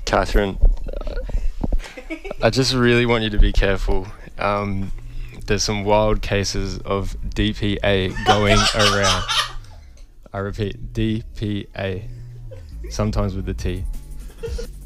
Catherine, I just really want you to be careful. There's some wild cases of DPA going around. I repeat, DPA, sometimes with the T.